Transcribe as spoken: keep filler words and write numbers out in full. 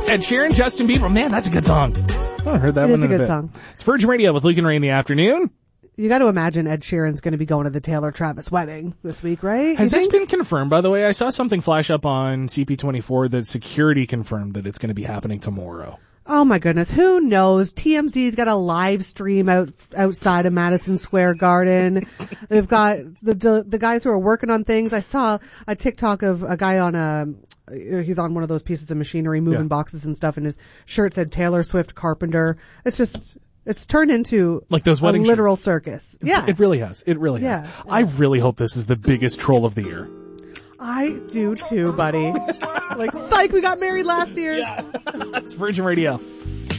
Ed Sheeran, Justin Bieber. Man, that's a good song. Oh, I heard that It one is in a a good bit. song. It's Virgin Radio with Luke and Ray in the afternoon. You got to imagine Ed Sheeran's going to be going to the Taylor Travis wedding this week, right? Has You this think? been confirmed, by the way? I saw something flash up on C P twenty-four that security confirmed that it's going to be happening tomorrow. Oh my goodness, who knows? T M Z's got a live stream out outside of Madison Square Garden. They've got the, the the guys who are working on things. I saw a TikTok of a guy on a he's on one of those pieces of machinery moving Yeah. boxes and stuff, and his shirt said Taylor Swift Carpenter. It's just it's turned into Like those wedding a literal shirts. circus. Yeah, It really has. It really Yeah. has. I really hope this is the biggest troll of the year. I do too, buddy. Like, psych, we got married last year. It's Virgin Radio.